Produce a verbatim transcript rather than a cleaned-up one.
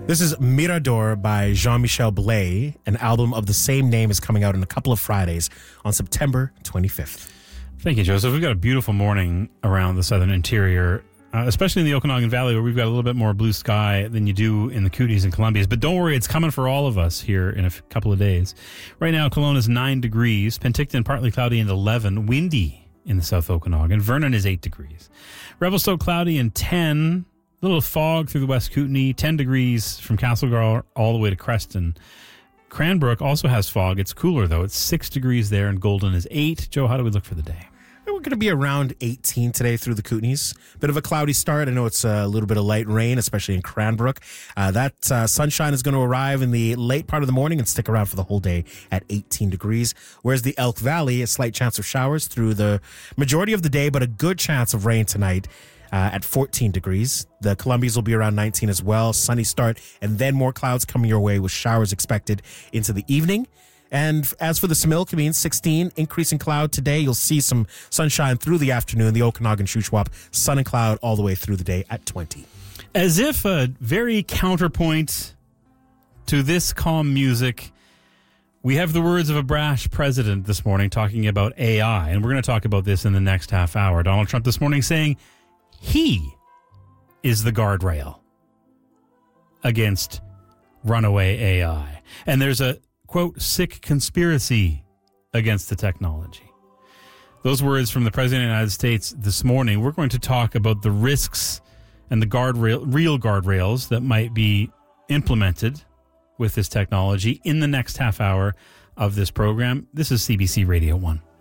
This is Mirador by Jean-Michel Blais. An album of the same name is coming out in a couple of Fridays on September twenty-fifth. Thank you, Joseph. We've got a beautiful morning around the southern interior, uh, especially in the Okanagan Valley, where we've got a little bit more blue sky than you do in the Cooties and Columbias. But don't worry, it's coming for all of us here in a f- couple of days. Right now, Kelowna is nine degrees. Penticton, partly cloudy and eleven. Windy in the South Okanagan. Vernon is eight degrees. Revelstoke, cloudy and ten. A little fog through the West Kootenay, ten degrees from Castlegar all the way to Creston. Cranbrook also has fog. It's cooler, though. It's six degrees there, and Golden is eight. Joe, how do we look for the day? We're going to be around eighteen today through the Kootenays. Bit of a cloudy start. I know it's a little bit of light rain, especially in Cranbrook. Uh, that uh, sunshine is going to arrive in the late part of the morning and stick around for the whole day at eighteen degrees. Whereas the Elk Valley, a slight chance of showers through the majority of the day, but a good chance of rain tonight. Uh, at fourteen degrees. The Columbias will be around nineteen as well. Sunny start, and then more clouds coming your way with showers expected into the evening. And as for the Similkameen, sixteen, increasing cloud today. You'll see some sunshine through the afternoon. The Okanagan Shuswap, sun and cloud all the way through the day at twenty. As if a very counterpoint to this calm music, we have the words of a brash president this morning talking about A I. And we're going to talk about this in the next half hour. Donald Trump this morning saying he is the guardrail against runaway A I. And there's a, quote, sick conspiracy against the technology. Those words from the President of the United States this morning. We're going to talk about the risks and the guardrail, real guardrails that might be implemented with this technology in the next half hour of this program. This is C B C Radio one.